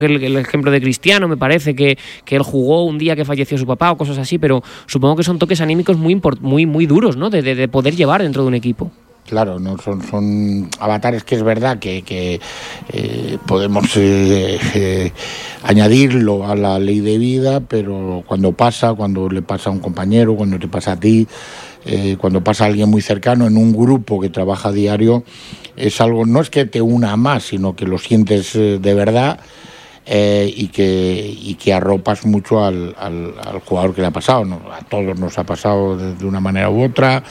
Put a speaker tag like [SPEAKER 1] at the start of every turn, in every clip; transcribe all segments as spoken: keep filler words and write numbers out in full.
[SPEAKER 1] El, el ejemplo de Cristiano, me parece que, que él jugó un día que falleció su papá o cosas así, pero supongo que son toques anímicos muy muy muy duros, ¿no? De, de, de poder llevar dentro de un equipo.
[SPEAKER 2] Claro, no son, son avatares que es verdad que, que eh, podemos eh, eh, añadirlo a la ley de vida, pero cuando pasa, cuando le pasa a un compañero, cuando te pasa a ti, eh, cuando pasa a alguien muy cercano en un grupo que trabaja a diario, es algo, no es que te una más, sino que lo sientes eh, de verdad. Eh, y que y que arropas mucho al, al, al jugador que le ha pasado, ¿no? A todos nos ha pasado de, de una manera u otra,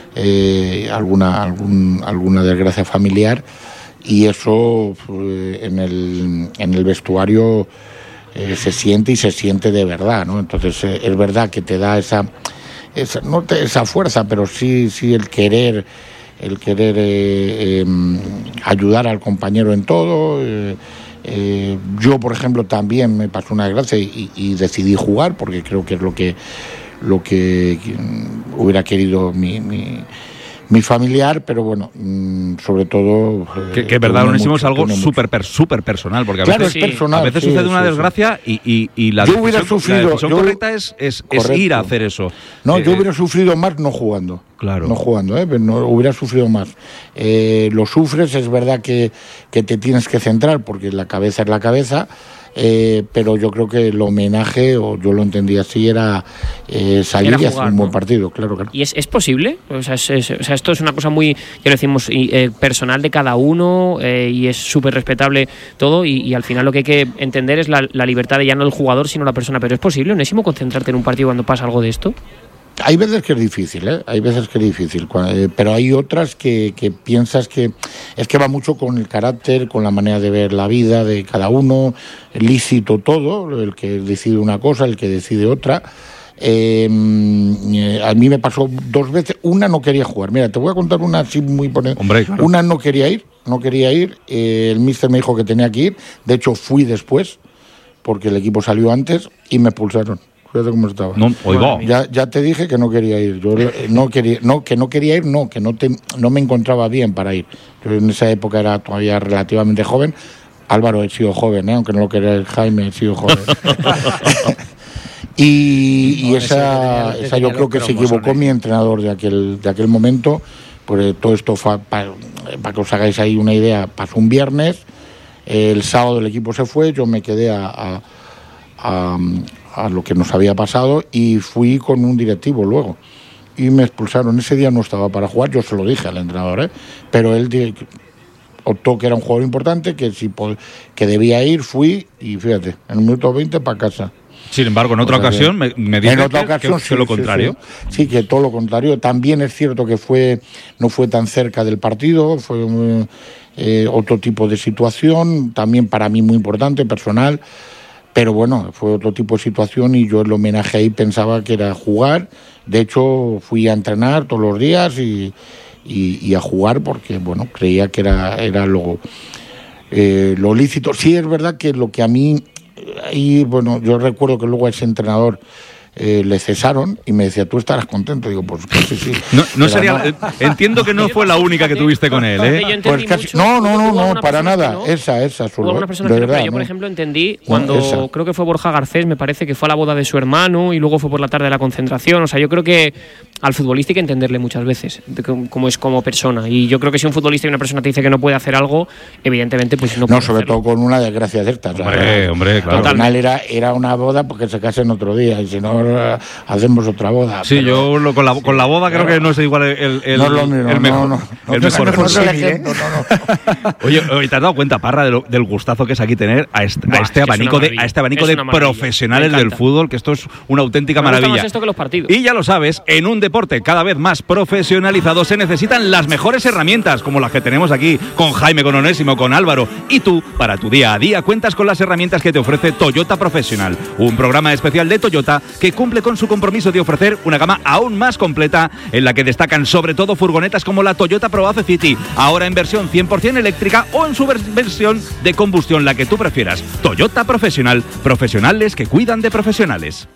[SPEAKER 2] eh, alguna algún, alguna desgracia familiar, y eso eh, en el en el vestuario eh, se siente y se siente de verdad, ¿no? Entonces eh, es verdad que te da esa esa no te, esa fuerza, pero sí sí el querer el querer eh, eh, ayudar al compañero en todo. eh, Eh, yo, por ejemplo, también me pasó una desgracia y, y decidí jugar porque creo que es lo que lo que hubiera querido mi, mi, mi familiar, pero bueno, sobre todo...
[SPEAKER 3] Que, que es verdad, Onésimo, es algo súper super personal, porque a
[SPEAKER 2] claro,
[SPEAKER 3] veces,
[SPEAKER 2] es personal,
[SPEAKER 3] a veces
[SPEAKER 2] sí,
[SPEAKER 3] sucede una
[SPEAKER 2] sí,
[SPEAKER 3] desgracia
[SPEAKER 2] sí.
[SPEAKER 3] y, y, y la
[SPEAKER 2] yo
[SPEAKER 3] decisión,
[SPEAKER 2] hubiera sufrido,
[SPEAKER 3] la decisión
[SPEAKER 2] yo,
[SPEAKER 3] correcta es, es, es ir a hacer eso.
[SPEAKER 2] No,
[SPEAKER 3] eh,
[SPEAKER 2] yo hubiera sufrido más no jugando.
[SPEAKER 3] Claro.
[SPEAKER 2] No jugando, ¿eh? Pero no, hubiera sufrido más. Eh, lo sufres, es verdad que, que te tienes que centrar, porque la cabeza es la cabeza, eh, pero yo creo que el homenaje, o yo lo entendía así, era eh, salir era jugar, y hacer un buen, ¿no?, partido, claro, claro.
[SPEAKER 1] ¿Y es, es posible? O sea, es, es, o sea, esto es una cosa muy, ya lo decimos, eh, personal de cada uno, eh, y es súper respetable todo, y, y al final lo que hay que entender es la, la libertad de ya no el jugador, sino la persona. Pero ¿es posible, Onésimo, concentrarte en un partido cuando pasa algo de esto?
[SPEAKER 2] Hay veces que es difícil, ¿eh? Hay veces que es difícil, pero hay otras que, que piensas que es que va mucho con el carácter, con la manera de ver la vida de cada uno, lícito todo, el que decide una cosa, el que decide otra. Eh, a mí me pasó dos veces, una no quería jugar. Mira, te voy a contar una así muy ponente.
[SPEAKER 3] Hombre, claro.
[SPEAKER 2] Una no quería ir, no quería ir, eh, el míster me dijo que tenía que ir, de hecho fui después, porque el equipo salió antes y me expulsaron. Fíjate cómo estaba.
[SPEAKER 3] No, oigo.
[SPEAKER 2] Ya, ya te dije que no quería ir. Yo no quería, no, que no quería ir, no, que no te, no me encontraba bien para ir. Yo en esa época era todavía relativamente joven. Álvaro, he sido joven, ¿eh? Aunque no lo quería Jaime, he sido joven. y y no, esa, esa yo creo que se equivocó mi entrenador de aquel, de aquel momento. Pues todo esto, para pa que os hagáis ahí una idea, pasó un viernes. El sábado el equipo se fue, yo me quedé a, a, a a lo que nos había pasado y fui con un directivo luego y me expulsaron. Ese día no estaba para jugar, yo se lo dije al entrenador, ¿eh? Pero él optó que era un jugador importante, que si que debía ir, fui y fíjate, en un minuto veinte para casa.
[SPEAKER 3] Sin embargo, en otra o sea, ocasión me, me dice
[SPEAKER 2] en otra
[SPEAKER 3] que,
[SPEAKER 2] ocasión,
[SPEAKER 3] que,
[SPEAKER 2] sí,
[SPEAKER 3] que lo
[SPEAKER 2] sí,
[SPEAKER 3] contrario.
[SPEAKER 2] Sí, sí, que todo lo contrario. También es cierto que fue no fue tan cerca del partido, fue eh, otro tipo de situación, también para mí muy importante, personal. Pero bueno, fue otro tipo de situación y yo el homenaje ahí pensaba que era jugar. De hecho, fui a entrenar todos los días y, y, y a jugar porque, bueno, creía que era, era lo, eh, lo lícito. Sí, es verdad que lo que a mí, ahí, bueno, yo recuerdo que luego a ese entrenador Eh, le cesaron y me decía, ¿tú estarás contento? Digo, pues casi sí.
[SPEAKER 3] No, no sería, no. Entiendo que no fue la única que tuviste con él, ¿eh?
[SPEAKER 2] Pues casi, no, no, no, no, para nada. No. Esa, esa solo.
[SPEAKER 1] Hubo una persona de que verdad, no, yo, por ejemplo, entendí cuando no, creo que fue Borja Garcés, me parece que fue a la boda de su hermano y luego fue por la tarde a la concentración. O sea, yo creo que al futbolista hay que entenderle muchas veces, de cómo es como persona. Y yo creo que si un futbolista y una persona te dice que no puede hacer algo, evidentemente, pues no puede.
[SPEAKER 2] No, sobre hacerlo. Todo con una desgracia de estas.
[SPEAKER 3] Hombre,
[SPEAKER 2] ¿sabes?
[SPEAKER 3] hombre, claro.
[SPEAKER 2] Al final era, era una boda porque se casen otro día y si no hacemos otra boda.
[SPEAKER 3] Sí, pero, yo lo, con, la, con la boda creo que no es igual el, el,
[SPEAKER 2] no es lo mismo,
[SPEAKER 3] el mejor.
[SPEAKER 2] No, no, no,
[SPEAKER 3] el
[SPEAKER 2] no,
[SPEAKER 3] mejor.
[SPEAKER 2] No, no, no, no, no.
[SPEAKER 3] Oye, oye, ¿te has dado cuenta, Parra, de lo, del gustazo que es aquí tener a este,
[SPEAKER 1] Buah,
[SPEAKER 3] a este abanico de, a este abanico de profesionales del fútbol? Que esto es una auténtica
[SPEAKER 1] Me
[SPEAKER 3] maravilla.
[SPEAKER 1] Más esto que los partidos.
[SPEAKER 3] Y ya lo sabes, en un deporte cada vez más profesionalizado se necesitan las mejores herramientas, como las que tenemos aquí con Jaime, con Onésimo, con Álvaro. Y tú, para tu día a día, cuentas con las herramientas que te ofrece Toyota Professional, un programa especial de Toyota que cumple con su compromiso de ofrecer una gama aún más completa, en la que destacan sobre todo furgonetas como la Toyota ProAce City, ahora en versión cien por ciento eléctrica o en su versión de combustión, la que tú prefieras. Toyota Professional, profesionales que cuidan de profesionales.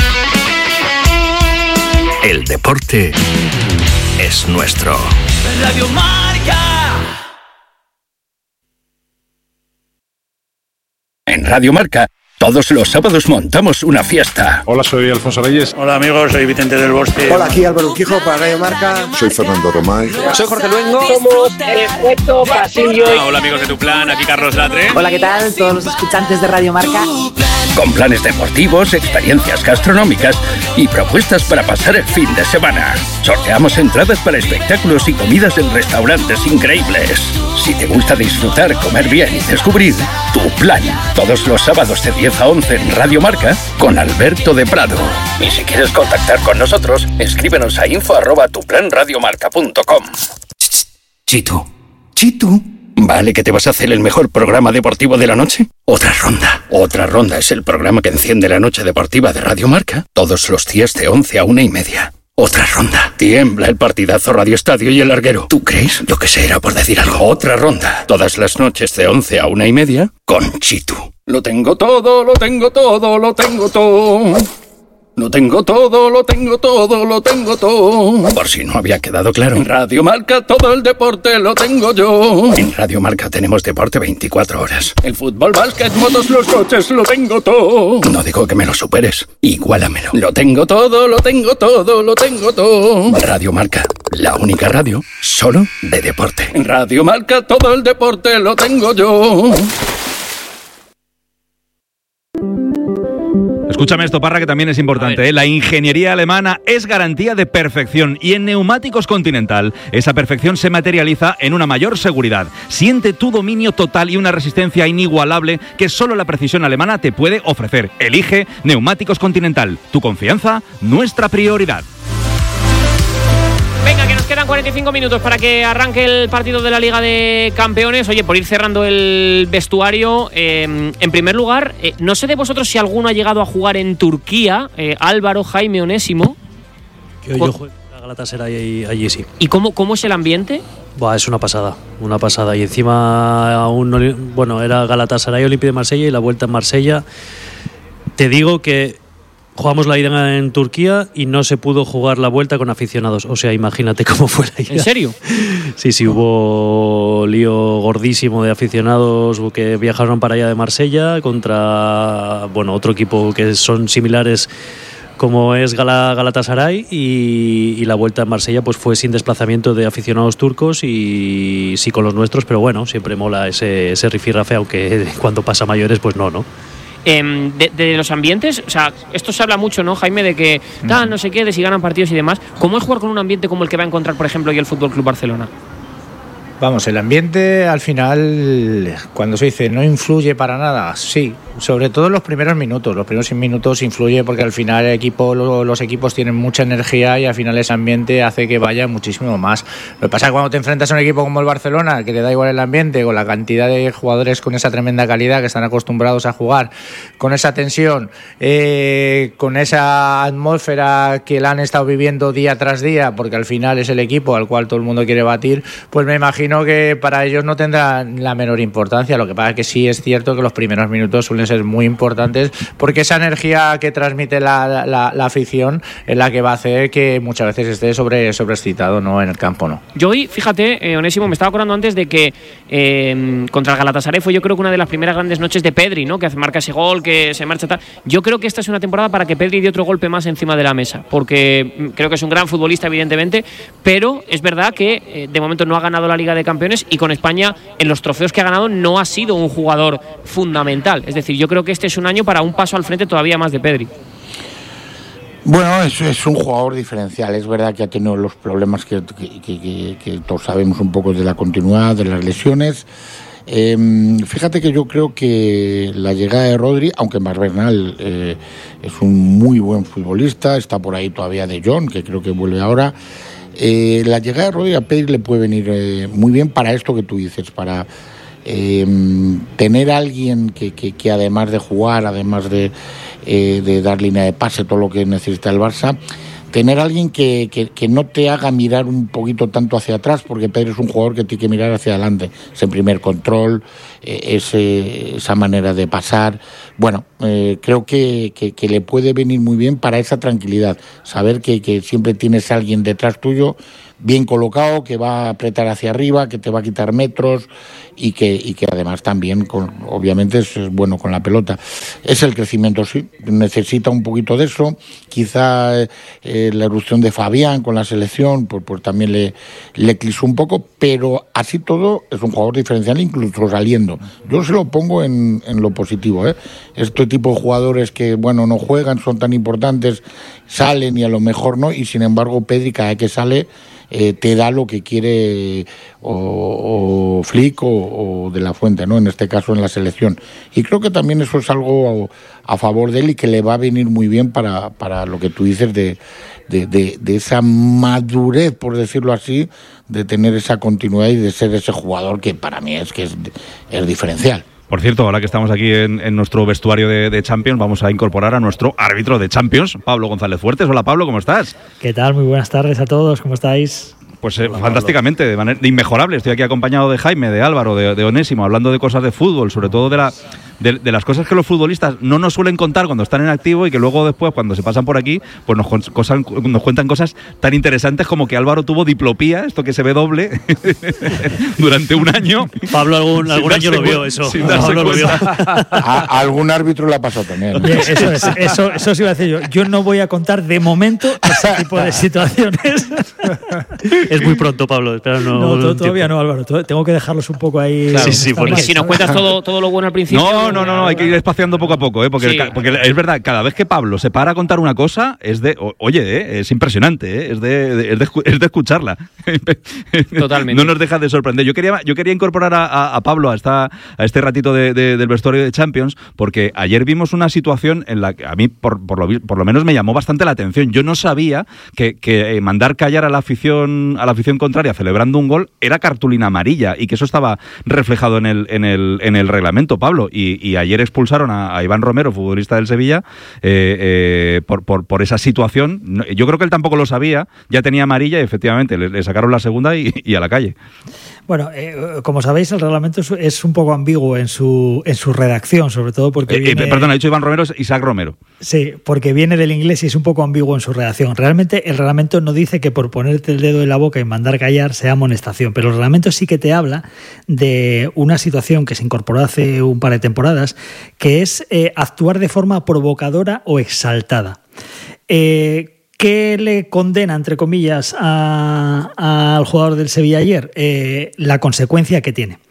[SPEAKER 4] El deporte es nuestro.
[SPEAKER 5] Radio Marca.
[SPEAKER 4] En Radio Marca, todos los sábados montamos una fiesta.
[SPEAKER 5] Hola, soy Alfonso Reyes.
[SPEAKER 6] Hola amigos, soy Vicente del Bosque.
[SPEAKER 7] Hola, aquí Álvaro Urquijo para Radio Marca.
[SPEAKER 8] Soy Fernando Romay.
[SPEAKER 9] Soy Jorge Luengo.
[SPEAKER 10] Somos el Efecto Pasillo.
[SPEAKER 3] Hola, hola amigos de Tu Plan, aquí Carlos Latre.
[SPEAKER 11] Hola, ¿qué tal? Todos los escuchantes de Radio Marca.
[SPEAKER 4] Con planes deportivos, experiencias gastronómicas y propuestas para pasar el fin de semana. Sorteamos entradas para espectáculos y comidas en restaurantes increíbles. Si te gusta disfrutar, comer bien y descubrir, Tu Plan. Todos los sábados de diez a once en Radio Marca con Alberto de Prado. Y si quieres contactar con nosotros, escríbenos a info arroba tuplanradiomarca punto com. Chitu, Chitu. ¿Vale que te vas a hacer el mejor programa deportivo de la noche? Otra ronda. Otra ronda es el programa que enciende la noche deportiva de Radio Marca todos los días de once a una y media. Otra ronda. Tiembla el partidazo Radio Estadio y el larguero. ¿Tú crees? Yo que sé, era por decir algo. Otra ronda. Todas las noches de once a una y media con Chitu. Lo tengo todo, lo tengo todo, lo tengo todo. Lo tengo todo, lo tengo todo, lo tengo todo. Por si no había quedado claro. En Radio Marca todo el deporte lo tengo yo. En Radio Marca tenemos deporte veinticuatro horas. El fútbol, básquet, motos, los coches, lo tengo todo. No digo que me lo superes, igualamelo. Lo tengo todo, lo tengo todo, lo tengo todo. Radio Marca, la única radio solo de deporte. En Radio Marca todo el deporte lo tengo yo.
[SPEAKER 3] Escúchame esto, Parra, que también es importante, ¿eh? La ingeniería alemana es garantía de perfección y en Neumáticos Continental esa perfección se materializa en una mayor seguridad. Siente tu dominio total y una resistencia inigualable que solo la precisión alemana te puede ofrecer. Elige Neumáticos Continental. Tu confianza, nuestra prioridad.
[SPEAKER 1] Venga, que nos quedan cuarenta y cinco minutos para que arranque el partido de la Liga de Campeones. Oye, por ir cerrando el vestuario, eh, en primer lugar, eh, no sé de vosotros si alguno ha llegado a jugar en Turquía, eh, Álvaro, Jaime, Onésimo.
[SPEAKER 12] Yo, yo juego a Galatasaray allí, sí.
[SPEAKER 1] ¿Y cómo, cómo es el ambiente?
[SPEAKER 12] Buah, es una pasada, una pasada. Y encima, aún, bueno, era Galatasaray, Olympique de Marsella y la vuelta en Marsella. Te digo que jugamos la ida en Turquía y no se pudo jugar la vuelta con aficionados. O sea, imagínate cómo fue la ida.
[SPEAKER 1] ¿En serio?
[SPEAKER 12] Sí, sí, hubo lío gordísimo de aficionados que viajaron para allá de Marsella contra, bueno, otro equipo que son similares como es Gal- Galatasaray y, y la vuelta en Marsella pues fue sin desplazamiento de aficionados turcos y sí con los nuestros, pero bueno, siempre mola ese, ese rifirrafe, aunque cuando pasa mayores pues no, ¿no?
[SPEAKER 1] Eh, de, de los ambientes, o sea, esto se habla mucho, ¿no, Jaime? De que tal, no sé qué, de si ganan partidos y demás. ¿Cómo es jugar con un ambiente como el que va a encontrar, por ejemplo, hoy el Fútbol Club Barcelona?
[SPEAKER 13] Vamos, el ambiente al final, cuando se dice no influye para nada, sí, sobre todo en los primeros minutos. Los primeros minutos influye porque al final el equipo, los equipos tienen mucha energía y al final ese ambiente hace que vaya muchísimo más. Lo que pasa es que cuando te enfrentas a un equipo como el Barcelona, que le da igual el ambiente, con la cantidad de jugadores con esa tremenda calidad que están acostumbrados a jugar, con esa tensión, eh, con esa atmósfera que la han estado viviendo día tras día, porque al final es el equipo al cual todo el mundo quiere batir, pues me imagino que para ellos no tendrá la menor importancia. Lo que pasa es que sí es cierto que los primeros minutos suelen ser muy importantes porque esa energía que transmite la, la, la afición es la que va a hacer que muchas veces esté sobre, sobreexcitado, ¿no? En el campo, ¿no?
[SPEAKER 1] Yo hoy, fíjate, eh, Onésimo, me estaba acordando antes de que eh, contra el Galatasaray fue yo creo que una de las primeras grandes noches de Pedri, ¿no? Que marca ese gol, que se marcha tal. Yo creo que esta es una temporada para que Pedri dé otro golpe más encima de la mesa, porque creo que es un gran futbolista, evidentemente, pero es verdad que eh, de momento no ha ganado la Liga de Campeones y con España en los trofeos que ha ganado no ha sido un jugador fundamental. Es decir, yo creo que este es un año para un paso al frente todavía más de Pedri.
[SPEAKER 2] Bueno, es, es un jugador diferencial. Es verdad que ha tenido los problemas que, que, que, que todos sabemos un poco de la continuidad, de las lesiones. Eh, fíjate que yo creo que la llegada de Rodri, aunque Bernal eh, es un muy buen futbolista, está por ahí todavía De Jong, que creo que vuelve ahora. Eh, la llegada de Rodri a Pedri le puede venir eh, muy bien para esto que tú dices, para eh, tener a alguien que, que, que además de jugar, además de, eh, de dar línea de pase, todo lo que necesita el Barça, tener a alguien que, que, que no te haga mirar un poquito tanto hacia atrás, porque Pedri es un jugador que tiene que mirar hacia adelante, ese primer control, eh, ese, esa manera de pasar. Bueno, eh, creo que, que, que le puede venir muy bien para esa tranquilidad, saber que, que siempre tienes a alguien detrás tuyo, bien colocado, que va a apretar hacia arriba, que te va a quitar metros y que, y que además también, con, obviamente, es, es bueno con la pelota. Es el crecimiento, sí, necesita un poquito de eso. Quizá eh, la erupción de Fabián con la selección, pues, pues también le, le clisó un poco, pero así todo es un jugador diferencial, incluso saliendo. Yo se lo pongo en, en lo positivo, ¿eh? Este tipo de jugadores que, bueno, no juegan, son tan importantes, salen y a lo mejor no, y sin embargo Pedri cada vez que sale eh, te da lo que quiere o, o Flick o, o De La Fuente, ¿no? En este caso en la selección. Y creo que también eso es algo a, a favor de él y que le va a venir muy bien para, para lo que tú dices de, de, de, de esa madurez, por decirlo así, de tener esa continuidad y de ser ese jugador que para mí es que es, es diferencial.
[SPEAKER 3] Por cierto, ahora que estamos aquí en, en nuestro vestuario de, de Champions, vamos a incorporar a nuestro árbitro de Champions, Pablo González Fuertes. Hola Pablo, ¿cómo estás?
[SPEAKER 5] ¿Qué tal? Muy buenas tardes a todos, ¿cómo estáis?
[SPEAKER 3] Pues eh, fantásticamente, de manera de inmejorable. Estoy aquí acompañado de Jaime, de Álvaro, de, de Onésimo, hablando de cosas de fútbol, sobre todo de la de, de las cosas que los futbolistas no nos suelen contar cuando están en activo y que luego después, cuando se pasan por aquí, pues nos, cosan, nos cuentan cosas tan interesantes como que Álvaro tuvo diplopía, esto que se ve doble, durante un año.
[SPEAKER 12] Pablo algún, algún año lo vio eso.
[SPEAKER 3] Sin darse
[SPEAKER 12] Pablo lo vio.
[SPEAKER 2] A, a algún árbitro le ha pasado también.
[SPEAKER 5] Eso, es, eso, eso sí iba a decir yo. Yo no voy a contar de momento ese tipo de situaciones.
[SPEAKER 12] Es muy pronto, Pablo. Espera, no,
[SPEAKER 5] no,
[SPEAKER 12] no
[SPEAKER 5] todavía no, Álvaro. Tengo que dejarlos un poco ahí.
[SPEAKER 12] Claro. Sí, sí,
[SPEAKER 1] porque si nos cuentas todo, todo lo bueno al principio.
[SPEAKER 3] No, no, no, no, hay que ir espaciando poco a poco, ¿eh? Porque,
[SPEAKER 1] sí.
[SPEAKER 3] porque es verdad, cada vez que Pablo se para a contar una cosa, es de, o, oye, ¿eh? Es impresionante, ¿eh? Es de, de, es de, es de escucharla.
[SPEAKER 1] Totalmente.
[SPEAKER 3] No nos deja de sorprender. Yo quería, yo quería incorporar a, a, a Pablo a, esta, a este ratito de, de, del vestuario de Champions, porque ayer vimos una situación en la que a mí, por, por, lo, por lo menos, me llamó bastante la atención. Yo no sabía que, que mandar callar a la afición, a la afición contraria celebrando un gol era cartulina amarilla y que eso estaba reflejado en el, en el, en el reglamento, Pablo. Y, y ayer expulsaron a, a Iván Romero, futbolista del Sevilla, eh, eh, por, por, por esa situación. Yo creo que él tampoco lo sabía, ya tenía amarilla y efectivamente le, le sacaron la segunda y, y a la calle.
[SPEAKER 5] Bueno, eh, como sabéis, el reglamento es, es un poco ambiguo en su, en su redacción, sobre todo porque
[SPEAKER 3] eh,
[SPEAKER 5] viene...
[SPEAKER 3] Eh, perdón, ha dicho Iván Romero, es Isaac Romero.
[SPEAKER 5] Sí, porque viene del inglés y es un poco ambiguo en su redacción. Realmente el reglamento no dice que por ponerte el dedo en la boca y mandar callar sea amonestación, pero el reglamento sí que te habla de una situación que se incorporó hace un par de temporadas, que es eh, actuar de forma provocadora o exaltada. Eh, ¿Qué le condena, entre comillas, al jugador del Sevilla ayer? Eh, la consecuencia que tiene.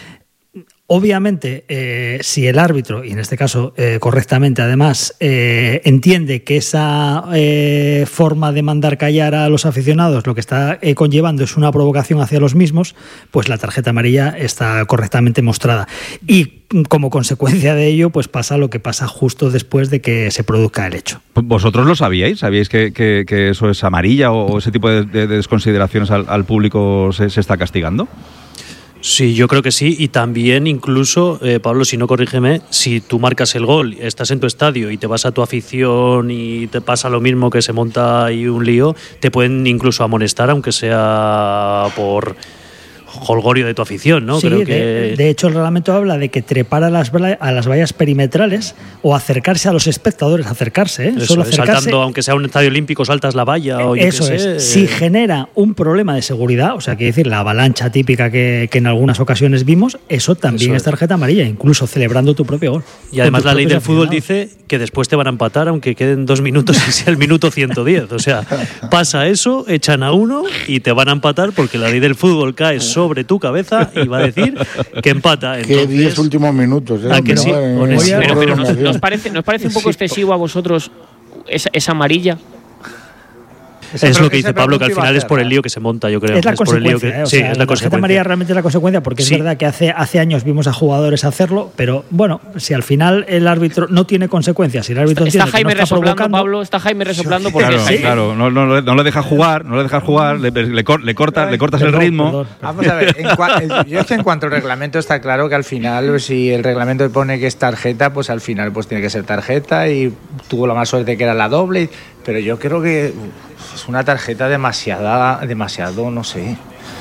[SPEAKER 5] Obviamente, eh, si el árbitro, y en este caso eh, correctamente además, eh, entiende que esa eh, forma de mandar callar a los aficionados lo que está eh, conllevando es una provocación hacia los mismos, pues la tarjeta amarilla está correctamente mostrada. Y como consecuencia de ello, pues pasa lo que pasa justo después de que se produzca el hecho.
[SPEAKER 3] ¿Vosotros lo sabíais? ¿Sabíais que, que, que eso es amarilla o, o ese tipo de, de, de desconsideraciones al, al público se, se está castigando?
[SPEAKER 12] Sí, yo creo que sí, y también incluso, eh, Pablo, si no corrígeme, si tú marcas el gol, estás en tu estadio y te vas a tu afición y te pasa lo mismo, que se monta ahí un lío, te pueden incluso amonestar, aunque sea por jolgorio de tu afición, ¿no?
[SPEAKER 5] Sí,
[SPEAKER 12] Creo
[SPEAKER 5] de,
[SPEAKER 12] que...
[SPEAKER 5] de hecho el reglamento habla de que trepar a las, a las vallas perimetrales o acercarse a los espectadores, acercarse, ¿eh?
[SPEAKER 12] Eso,
[SPEAKER 5] Solo acercarse.
[SPEAKER 12] Saltando, aunque sea un estadio olímpico, saltas la valla o yo
[SPEAKER 5] Eso
[SPEAKER 12] qué
[SPEAKER 5] es.
[SPEAKER 12] sé.
[SPEAKER 5] Si genera un problema de seguridad, o sea, quiere decir la avalancha típica que, que en algunas ocasiones vimos, eso también eso es. es tarjeta amarilla, incluso celebrando tu propio gol.
[SPEAKER 12] Y además la ley del fútbol dice que después te van a empatar aunque queden dos minutos y sea el minuto ciento diez. O sea, pasa eso, echan a uno y te van a empatar porque la ley del fútbol cae sobre tu cabeza y va a decir que empata.
[SPEAKER 2] Que diez últimos minutos. ¿eh?
[SPEAKER 12] ¿A que sí?
[SPEAKER 2] No,
[SPEAKER 1] pero pero, pero ¿nos, nos, parece, ¿nos parece un poco excesivo a vosotros esa, esa amarilla?
[SPEAKER 12] Esa es lo que dice Pablo, que al final es por el lío que se monta, yo creo.
[SPEAKER 5] Es la
[SPEAKER 12] es por el lío que,
[SPEAKER 5] consecuencia. ¿eh? O
[SPEAKER 12] sí,
[SPEAKER 5] sea,
[SPEAKER 12] es la, la
[SPEAKER 5] tarjeta amarilla realmente es la consecuencia, porque
[SPEAKER 12] sí.
[SPEAKER 5] es verdad que hace, hace años vimos a jugadores hacerlo, pero bueno, si al final el árbitro no tiene consecuencias, si el árbitro
[SPEAKER 1] está,
[SPEAKER 5] entiende
[SPEAKER 1] está Jaime
[SPEAKER 5] que no está
[SPEAKER 1] resoplando,
[SPEAKER 5] provocando,
[SPEAKER 1] Pablo, está Jaime resoplando porque
[SPEAKER 3] claro,
[SPEAKER 1] sí.
[SPEAKER 3] claro, no, no, no le deja jugar, no le dejas jugar, le, le, le, cor, le, corta, le cortas perdón, el ritmo. Perdón.
[SPEAKER 13] Vamos a ver, en cua- yo es que en cuanto al reglamento está claro que al final, si el reglamento pone que es tarjeta, pues al final pues tiene que ser tarjeta y tuvo la mala suerte que era la doble, pero yo creo que es una tarjeta demasiada, demasiado, no sé.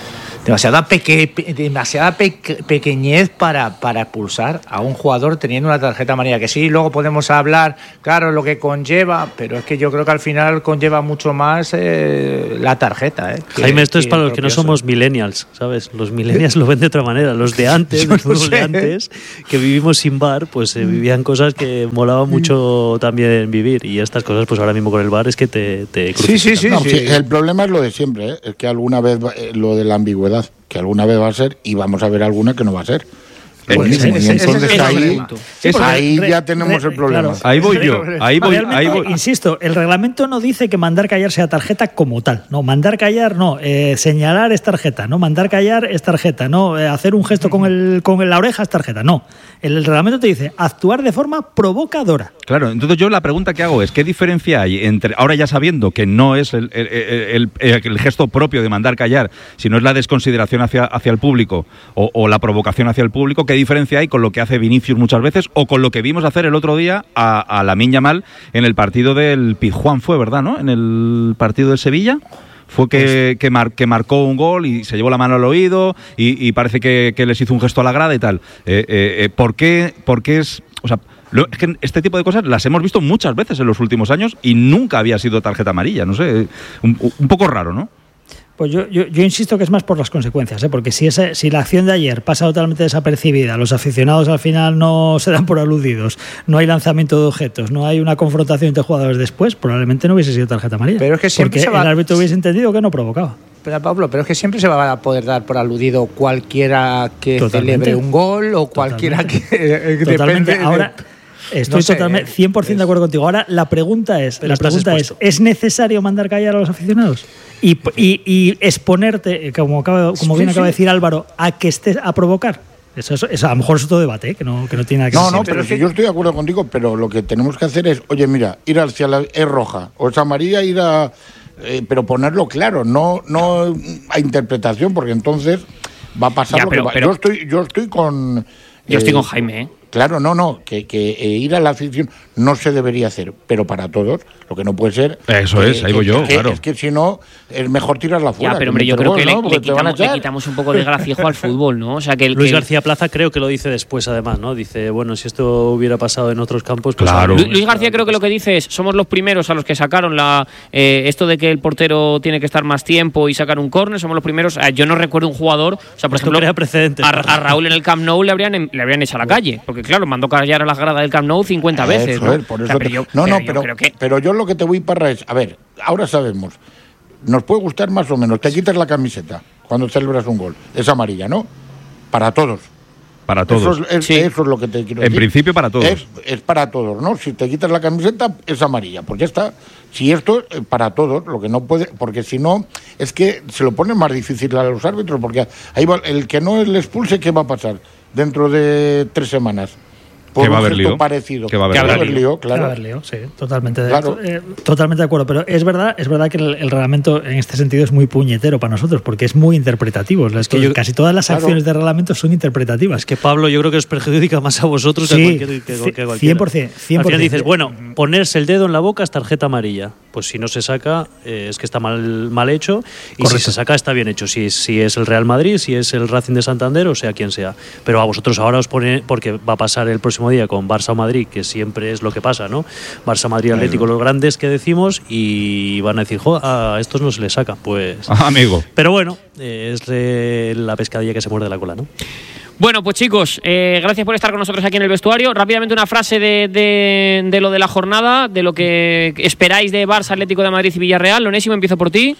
[SPEAKER 13] demasiada, peque, demasiada peque, pequeñez para, para expulsar a un jugador teniendo una tarjeta amarilla. Que sí, luego podemos hablar, claro, lo que conlleva, pero es que yo creo que al final conlleva mucho más eh, la tarjeta. Eh, que,
[SPEAKER 12] Jaime, esto es para los que no somos millennials, ¿sabes? Los millennials lo ven de otra manera. Los de antes, los no de antes, que vivimos sin bar, pues eh, vivían cosas que molaban mucho también vivir. Y estas cosas, pues ahora mismo con el bar es que te, te
[SPEAKER 2] sí, sí, sí, no, sí. sí. El problema es lo de siempre, ¿eh? Es que alguna vez, eh, lo de la ambigüedad, que alguna vez va a ser y vamos a ver alguna que no va a ser. Pues mismo, y entonces ahí, sí, ahí re, ya tenemos re, el problema. Claro,
[SPEAKER 3] ahí voy yo, ahí voy, ahí voy.
[SPEAKER 5] Insisto, el reglamento no dice que mandar callar sea tarjeta como tal. No, mandar callar no, eh, señalar es tarjeta, no, mandar callar es tarjeta, no, eh, hacer un gesto con el con la oreja es tarjeta, no. El, el reglamento te dice actuar de forma provocadora.
[SPEAKER 3] Claro, entonces yo la pregunta que hago es ¿qué diferencia hay entre, ahora ya sabiendo que no es el, el, el, el, el gesto propio de mandar callar, sino es la desconsideración hacia, hacia el público o, o la provocación hacia el público, ¿qué diferencia hay con lo que hace Vinicius muchas veces o con lo que vimos hacer el otro día a, a Lamine Yamal en el partido del Pizjuán, fue verdad, ¿no? En el partido del Sevilla fue que, que, mar, que marcó un gol y se llevó la mano al oído y, y parece que, que les hizo un gesto a la grada y tal. Eh, eh, ¿por qué, por qué es...? O sea, lo, es que este tipo de cosas las hemos visto muchas veces en los últimos años y nunca había sido tarjeta amarilla, no sé, un, un poco raro, ¿no?
[SPEAKER 5] Pues yo, yo, yo insisto que es más por las consecuencias, ¿eh? Porque si, ese, si la acción de ayer pasa totalmente desapercibida, los aficionados al final no se dan por aludidos, no hay lanzamiento de objetos, no hay una confrontación entre jugadores después, probablemente no hubiese sido tarjeta amarilla.
[SPEAKER 13] Pero es que siempre
[SPEAKER 5] porque
[SPEAKER 13] se va...
[SPEAKER 5] el árbitro hubiese entendido que no provocaba.
[SPEAKER 13] Pero Pablo, pero es que siempre se va a poder dar por aludido cualquiera que
[SPEAKER 5] Totalmente.
[SPEAKER 13] celebre un gol o cualquiera Totalmente. que, que
[SPEAKER 5] Totalmente.
[SPEAKER 13] depende
[SPEAKER 5] Ahora
[SPEAKER 13] de...
[SPEAKER 5] estoy
[SPEAKER 13] no sé,
[SPEAKER 5] totalmente cien por ciento de acuerdo contigo. Ahora la pregunta es, la pregunta es, ¿es necesario mandar callar a los aficionados? Y, y, y exponerte, como, acaba, como bien sí, acaba de decir Álvaro, a que estés a provocar. Eso, eso, eso a lo mejor es otro debate, ¿eh? que, no, que no tiene nada que
[SPEAKER 2] ver.
[SPEAKER 5] No,
[SPEAKER 2] no, pero, pero si yo estoy de acuerdo contigo, pero lo que tenemos que hacer es, oye, mira, ir hacia la es roja o es amarilla, ir a eh, pero ponerlo claro, no no a interpretación, porque entonces va a pasar ya, lo pero, que va. Pero, yo estoy yo estoy con
[SPEAKER 1] yo eh, estoy con Jaime, ¿eh?
[SPEAKER 2] Claro, no, no, que, que eh, ir a la afición no se debería hacer, pero para todos, lo que no puede ser...
[SPEAKER 3] Eso que, es, ahí voy yo,
[SPEAKER 2] que,
[SPEAKER 3] claro.
[SPEAKER 2] Es que si no, es mejor tirarla fuera.
[SPEAKER 1] Ya, pero hombre, yo creo que ¿no? le, le, quitamos, le quitamos un poco de graciejo al fútbol, ¿no? O sea, que el,
[SPEAKER 12] Luis
[SPEAKER 1] que...
[SPEAKER 12] García Plaza creo que lo dice después, además, ¿no? Dice, bueno, si esto hubiera pasado en otros campos... Pues
[SPEAKER 3] claro.
[SPEAKER 1] Luis, Luis García creo que lo que dice es, somos los primeros a los que sacaron la eh, esto de que el portero tiene que estar más tiempo y sacar un córner, somos los primeros... Eh, yo no recuerdo un jugador, o sea, por
[SPEAKER 12] esto
[SPEAKER 1] ejemplo,
[SPEAKER 12] precedentes,
[SPEAKER 1] a, a Raúl en el Camp Nou le habrían, le habrían echado a la calle, porque claro, mandó callar a las gradas del Camp Nou cincuenta veces,
[SPEAKER 2] eso
[SPEAKER 1] ¿no?
[SPEAKER 2] Es, por eso
[SPEAKER 1] o sea, pero
[SPEAKER 2] te...
[SPEAKER 1] yo,
[SPEAKER 2] no, no,
[SPEAKER 1] pero,
[SPEAKER 2] pero,
[SPEAKER 1] yo que...
[SPEAKER 2] pero yo lo que te voy para es, a ver, ahora sabemos, nos puede gustar más o menos, te quitas la camiseta cuando celebras un gol, es amarilla, ¿no? Para todos.
[SPEAKER 3] Para todos.
[SPEAKER 2] Eso es,
[SPEAKER 3] sí.
[SPEAKER 2] eso es lo que te quiero
[SPEAKER 3] en
[SPEAKER 2] decir.
[SPEAKER 3] En principio para todos.
[SPEAKER 2] Es, es para todos, ¿no? Si te quitas la camiseta es amarilla, pues ya está. Si esto es para todos, lo que no puede, porque si no, es que se lo pone más difícil a los árbitros, porque ahí va, el que no le expulse, ¿qué va a pasar dentro de tres semanas?
[SPEAKER 3] Que va a haber lío.
[SPEAKER 2] Parecido.
[SPEAKER 3] Que va a haber,
[SPEAKER 2] que va a haber
[SPEAKER 3] lío.
[SPEAKER 2] lío, claro.
[SPEAKER 5] Que va a haber lío, sí, totalmente de,
[SPEAKER 2] claro.
[SPEAKER 5] eh, totalmente de acuerdo. Pero es verdad, es verdad que el, el reglamento en este sentido es muy puñetero para nosotros, porque es muy interpretativo. Es que yo, casi todas las claro. acciones de reglamento son interpretativas.
[SPEAKER 12] Es que Pablo, yo creo que os perjudica más a vosotros
[SPEAKER 5] sí,
[SPEAKER 12] que a cualquier, que, que cualquiera.
[SPEAKER 5] cien por ciento, cien por ciento.
[SPEAKER 12] Al final dices, bueno, ponerse el dedo en la boca es tarjeta amarilla. Pues si no se saca, eh, es que está mal, mal hecho. Y Correcto. Si se saca, está bien hecho. Si, si es el Real Madrid, si es el Racing de Santander, o sea, quien sea. Pero a vosotros ahora os pone, porque va a pasar el próximo día con Barça o Madrid, que siempre es lo que pasa, ¿no? Barça, Madrid, Atlético, los grandes que decimos, y van a decir, jo, a estos no se les saca. Pues.
[SPEAKER 3] Ah, amigo.
[SPEAKER 12] Pero bueno, eh, es eh, la pescadilla que se muerde la cola, ¿no?
[SPEAKER 1] Bueno, pues chicos, eh, gracias por estar con nosotros aquí en el vestuario. Rápidamente una frase de, de, de lo de la jornada, de lo que esperáis de Barça, Atlético de Madrid y Villarreal. Onésimo, empiezo por ti.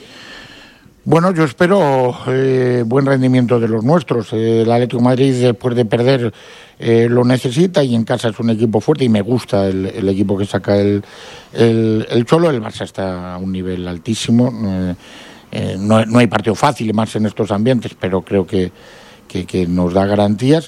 [SPEAKER 2] Bueno, yo espero eh, buen rendimiento de los nuestros. Eh, el Atlético de Madrid, después de perder, eh, lo necesita, y en casa es un equipo fuerte y me gusta el, el equipo que saca el, el, el Cholo. El Barça está a un nivel altísimo. Eh, eh, no, no hay partido fácil, y más en estos ambientes, pero creo que Que, que nos da garantías,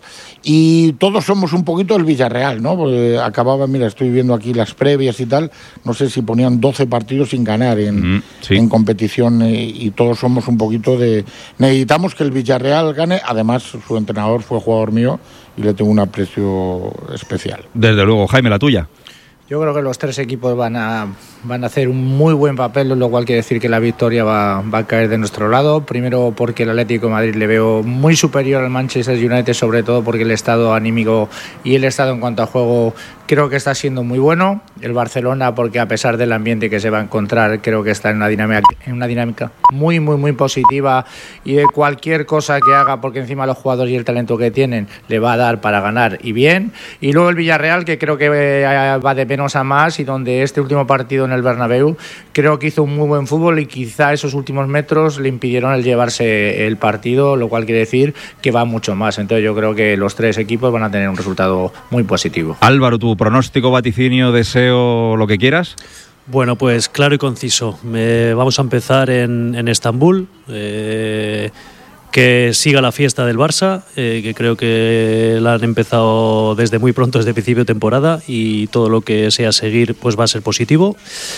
[SPEAKER 2] y todos somos un poquito el Villarreal, ¿no? Porque acababa, mira, estoy viendo aquí las previas y tal, no sé si ponían doce partidos sin ganar en, mm, sí. en competición, y, y todos somos un poquito de... Necesitamos que el Villarreal gane, además su entrenador fue jugador mío y le tengo un aprecio especial.
[SPEAKER 3] Desde luego. Jaime, la tuya.
[SPEAKER 13] Yo creo que los tres equipos van a, van a hacer un muy buen papel, lo cual quiere decir que la victoria va, va a caer de nuestro lado. Primero porque el Atlético de Madrid le veo muy superior al Manchester United, sobre todo porque el estado anímico y el estado en cuanto a juego creo que está siendo muy bueno. El Barcelona porque a pesar del ambiente que se va a encontrar, creo que está en una dinámica, en una dinámica muy, muy, muy positiva, y de cualquier cosa que haga, porque encima los jugadores y el talento que tienen le va a dar para ganar y bien. Y luego el Villarreal, que creo que va de menos a más, y donde este último partido en el Bernabéu creo que hizo un muy buen fútbol, y quizá esos últimos metros le impidieron el llevarse el partido, lo cual quiere decir que va mucho más. Entonces yo creo que los tres equipos van a tener un resultado muy positivo.
[SPEAKER 3] Álvaro, tu pronóstico, vaticinio, deseo, lo que quieras.
[SPEAKER 12] Bueno, pues claro y conciso. Me, vamos a empezar en, en Estambul. Eh, que siga la fiesta del Barça, eh, que creo que la han empezado desde muy pronto, desde principio de temporada, y todo lo que sea seguir pues va a ser positivo.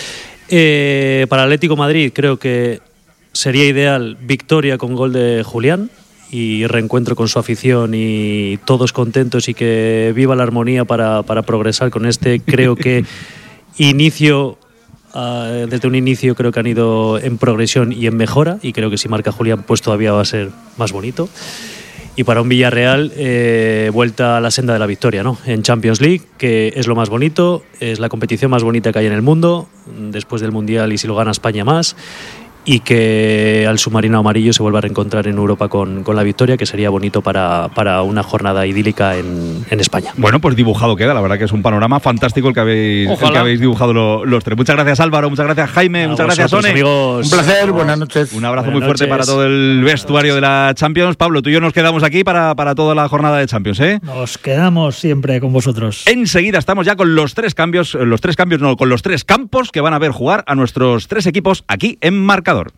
[SPEAKER 12] Eh, para Atlético Madrid creo que sería ideal victoria con gol de Julián y reencuentro con su afición y todos contentos, y que viva la armonía para, para progresar con este, creo que inicio... Uh, desde un inicio creo que han ido en progresión y en mejora, y creo que si marca Julián pues todavía va a ser más bonito. Y para un Villarreal, eh, vuelta a la senda de la victoria, ¿no? En Champions League, que es lo más bonito, es la competición más bonita que hay en el mundo, después del Mundial, y si lo gana España más, y que al submarino amarillo se vuelva a reencontrar en Europa con, con la victoria, que sería bonito para, para una jornada idílica en, en España.
[SPEAKER 3] Bueno, pues dibujado queda, la verdad que es un panorama fantástico el que habéis, el que habéis dibujado lo, los tres. Muchas gracias, Álvaro, muchas gracias, Jaime, a muchas gracias, Sone.
[SPEAKER 2] Un placer, buenas noches.
[SPEAKER 3] Un abrazo
[SPEAKER 2] buenas
[SPEAKER 3] muy fuerte
[SPEAKER 2] noches.
[SPEAKER 3] para todo el vestuario de la Champions. Pablo, tú y yo nos quedamos aquí para, para toda la jornada de Champions, ¿eh?
[SPEAKER 5] Nos quedamos siempre con vosotros.
[SPEAKER 3] Enseguida estamos ya con los tres cambios, los tres cambios no, con los tres campos que van a ver jugar a nuestros tres equipos aquí en Marcador.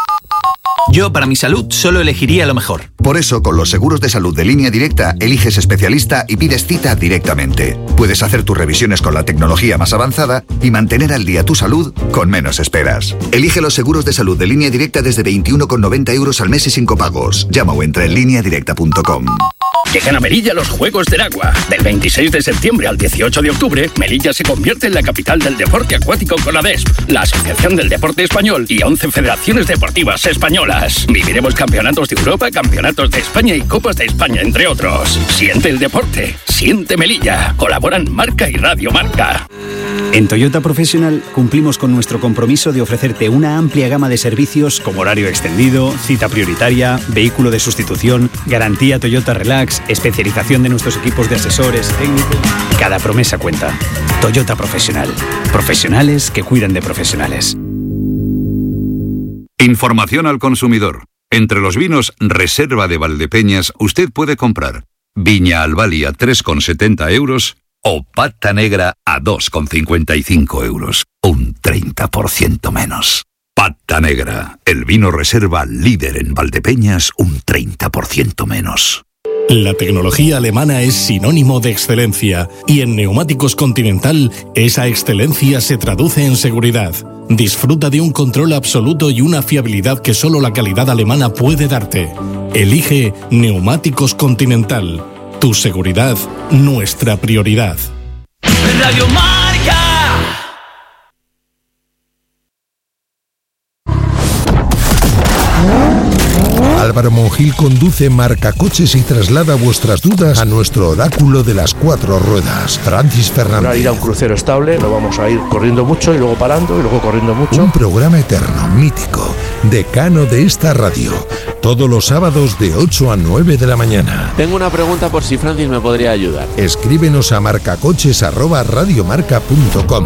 [SPEAKER 8] Yo, para mi salud, solo elegiría lo mejor.
[SPEAKER 9] Por eso, con los seguros de salud de Línea Directa, eliges especialista y pides cita directamente. Puedes hacer tus revisiones con la tecnología más avanzada y mantener al día tu salud con menos esperas. Elige los seguros de salud de Línea Directa desde veintiuno con noventa euros al mes y sin copagos. Llama o entra en línea directa punto com.
[SPEAKER 4] Llegan a Melilla los Juegos del Agua. Del veintiséis de septiembre al dieciocho de octubre, Melilla se convierte en la capital del deporte acuático con la D E S P, la Asociación del Deporte Español, y once federaciones deportivas españolas. Viviremos campeonatos de Europa, campeonatos de España y Copas de España, entre otros. Siente el deporte, siente Melilla. Colaboran Marca y Radio Marca.
[SPEAKER 14] En Toyota Profesional cumplimos con nuestro compromiso de ofrecerte una amplia gama de servicios como horario extendido, cita prioritaria, vehículo de sustitución, garantía Toyota Relax, especialización de nuestros equipos de asesores técnicos. Cada promesa cuenta. Toyota Profesional. Profesionales que cuidan de profesionales.
[SPEAKER 15] Información al consumidor. Entre los vinos Reserva de Valdepeñas usted puede comprar Viña Albali a tres con setenta euros o Pata Negra a dos con cincuenta y cinco euros. Un treinta por ciento menos. Pata Negra, el vino Reserva líder en Valdepeñas, un treinta por ciento menos.
[SPEAKER 16] La tecnología alemana es sinónimo de excelencia, y en Neumáticos Continental esa excelencia se traduce en seguridad. Disfruta de un control absoluto y una fiabilidad que solo la calidad alemana puede darte. Elige Neumáticos Continental. Tu seguridad, nuestra prioridad.
[SPEAKER 17] Radio Marca.
[SPEAKER 18] Álvaro Monjil conduce Marcacoches y traslada vuestras dudas a nuestro oráculo de las cuatro ruedas, Francis Fernández.
[SPEAKER 19] Para ir a un crucero estable no vamos a ir corriendo mucho y luego parando y luego corriendo mucho.
[SPEAKER 18] Un programa eterno, mítico, decano de esta radio, todos los sábados de ocho a nueve de la mañana.
[SPEAKER 20] Tengo una pregunta por si Francis me podría ayudar.
[SPEAKER 18] Escríbenos a marcacoches arroba radiomarca punto com.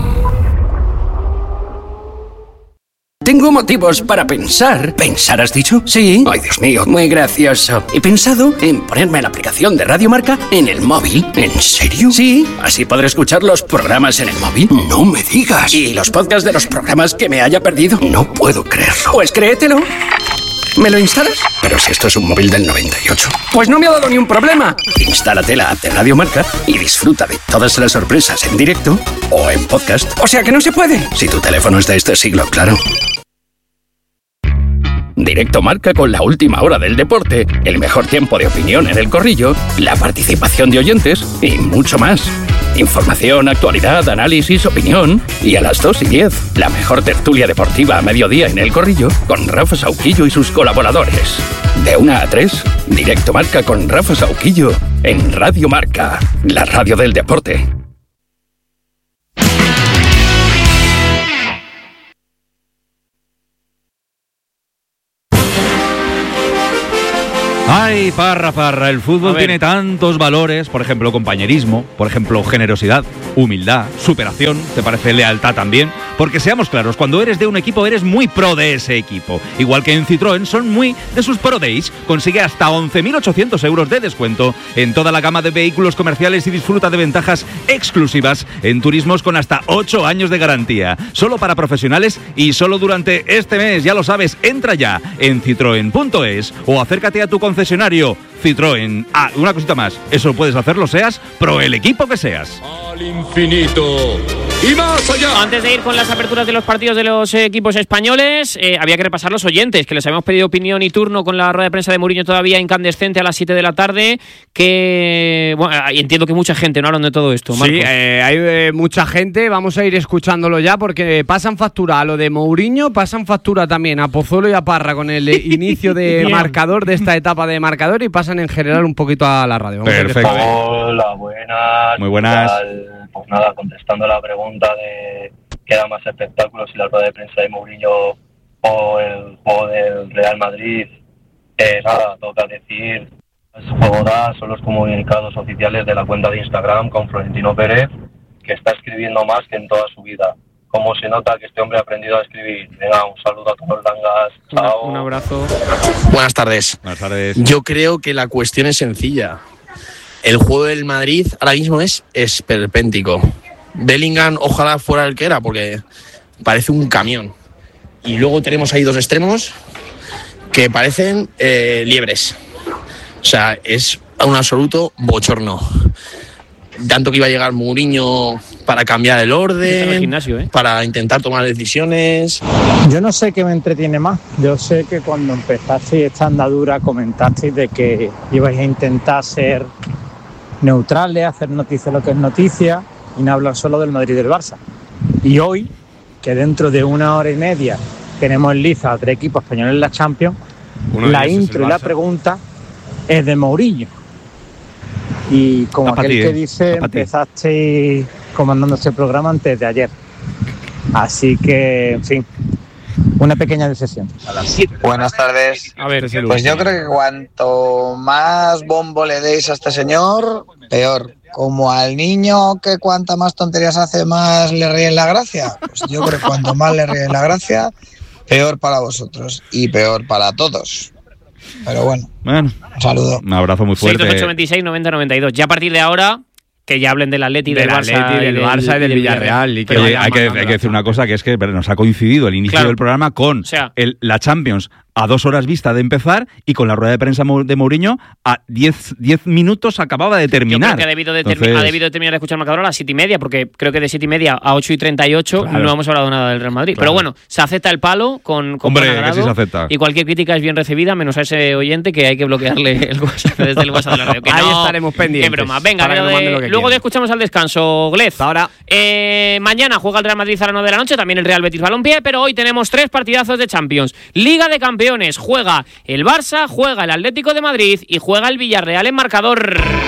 [SPEAKER 21] Tengo motivos para pensar. ¿Pensar has dicho? Sí. Ay, Dios mío, muy gracioso. He pensado en ponerme la aplicación de Radio Marca en el móvil. ¿En serio? Sí. Así podré escuchar los programas en el móvil. No me digas. ¿Y los podcasts de los programas que me haya perdido? No puedo creerlo. Pues créetelo. ¿Me lo instalas? Pero si esto es un móvil del noventa y ocho. Pues no me ha dado ni un problema. Instálate la app de Radio Marca y disfruta de todas las sorpresas en directo o en podcast. O sea que no se puede. Si tu teléfono es de este siglo, claro.
[SPEAKER 4] Directo Marca con la última hora del deporte, el mejor tiempo de opinión en el corrillo, la participación de oyentes y mucho más. Información, actualidad, análisis, opinión. Y a las dos y diez, la mejor tertulia deportiva a mediodía en El Corrillo con Rafa Sauquillo y sus colaboradores. De una a tres, Directo Marca con Rafa Sauquillo en Radio Marca, la radio del deporte.
[SPEAKER 3] Ay, Parra, Parra, el fútbol tiene tantos valores, por ejemplo, compañerismo, por ejemplo, generosidad, humildad, superación, ¿te parece lealtad también? Porque seamos claros, cuando eres de un equipo eres muy pro de ese equipo. Igual que en Citroën son muy de sus Pro Days. Consigue hasta once mil ochocientos euros de descuento en toda la gama de vehículos comerciales y disfruta de ventajas exclusivas en turismos con hasta ocho años de garantía. Solo para profesionales y solo durante este mes, ya lo sabes, entra ya en citroen punto es o acércate a tu concesionario Citroën. Ah, una cosita más, eso puedes hacerlo seas pro el equipo que seas.
[SPEAKER 17] Al infinito y más allá.
[SPEAKER 1] Antes de ir con las aperturas de los partidos de los eh, equipos españoles, eh, había que repasar los oyentes, que les habíamos pedido opinión y turno con la rueda de prensa de Mourinho todavía incandescente a las siete de la tarde, que bueno, entiendo que mucha gente no hablan de todo esto, Marcos.
[SPEAKER 6] Sí, eh, hay eh, mucha gente, vamos a ir escuchándolo ya, porque pasan factura a lo de Mourinho, pasan factura también a Pozuelo y a Parra con el inicio de marcador de esta etapa de marcador y pasan en general un poquito a la radio. Vamos.
[SPEAKER 3] Perfecto.
[SPEAKER 22] Hola, buenas.
[SPEAKER 3] Muy buenas.
[SPEAKER 22] Pues nada, contestando la pregunta de qué da más espectáculo, si la rueda de prensa de Mourinho o el juego del Real Madrid, eh, nada, toca decir, el juego da, son los comunicados oficiales de la cuenta de Instagram con Florentino Pérez, que está escribiendo más que en toda su vida. Cómo se nota que este hombre ha aprendido a escribir. Venga, un saludo a todos los langas. Chao.
[SPEAKER 1] Un abrazo.
[SPEAKER 23] Buenas tardes.
[SPEAKER 3] Buenas tardes.
[SPEAKER 23] Yo creo que la cuestión es sencilla. El juego del Madrid ahora mismo es esperpéntico. Bellingham ojalá fuera el que era, porque parece un camión. Y luego tenemos ahí dos extremos que parecen eh, liebres. O sea, es un absoluto bochorno. Tanto que iba a llegar Mourinho para cambiar el orden, el gimnasio, ¿eh? Para intentar tomar decisiones.
[SPEAKER 24] Yo no sé qué me entretiene más. Yo sé que cuando empezasteis esta andadura comentasteis de que ibais a intentar ser neutrales, hacer noticia lo que es noticia y no hablar solo del Madrid y del Barça. Y hoy, que dentro de una hora y media tenemos en liza a tres equipos españoles en la Champions, Uno la intro y la pregunta es de Mourinho. Y como aquel ti, que dice, empezasteis comandando este programa antes de ayer. Así que, en fin, una pequeña decepción.
[SPEAKER 25] Buenas tardes.
[SPEAKER 1] A ver,
[SPEAKER 25] pues yo creo que cuanto más bombo le deis a este señor, peor. Como al niño que cuanta más tonterías hace, más le ríen la gracia. Pues yo creo que cuanto más le ríen la gracia, peor para vosotros y peor para todos. Pero bueno,
[SPEAKER 3] bueno,
[SPEAKER 25] un saludo.
[SPEAKER 3] Un abrazo muy fuerte.
[SPEAKER 1] seis ocho veintiséis noventa noventa y dos. Ya a partir de ahora, que ya hablen del Atleti, del, del Barça,
[SPEAKER 6] Atleti, del, del Barça y del Villarreal. Y que
[SPEAKER 3] Oye, hay, que, hay que decir una cosa, que es que nos ha coincidido el inicio claro. del programa con o sea, el, la Champions a dos horas vista de empezar y con la rueda de prensa de Mourinho a diez minutos acababa de terminar.
[SPEAKER 1] Yo creo que ha debido de, Entonces... termi- ha debido de terminar de escuchar el marcador a las siete y media, porque creo que de siete y media a ocho y treinta y ocho claro. no hemos hablado nada del Real Madrid. Claro. Pero bueno, se acepta el palo con, con
[SPEAKER 3] Hombre,
[SPEAKER 1] buen agrado,
[SPEAKER 3] que sí se acepta.
[SPEAKER 1] Y cualquier crítica es bien recibida, menos a ese oyente que hay que bloquearle el WhatsApp desde el WhatsApp de la radio. Que
[SPEAKER 6] Ahí
[SPEAKER 1] no,
[SPEAKER 6] estaremos pendientes.
[SPEAKER 1] Qué broma. Venga, de, de, luego de escuchamos al descanso, Glez.
[SPEAKER 6] Ahora.
[SPEAKER 1] Eh, mañana juega el Real Madrid a las nueve de la noche, también el Real Betis Balompié, pero hoy tenemos tres partidazos de Champions. Liga de Campeones, juega el Barça, juega el Atlético de Madrid y juega el Villarreal en marcador.